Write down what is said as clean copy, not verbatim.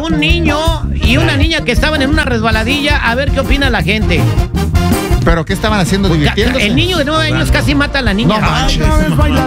un niño y una niña que estaban en una resbaladilla. A ver qué opina la gente. ¿Pero qué estaban haciendo, divirtiéndose? El niño de 9 años casi mata a la niña. No manches.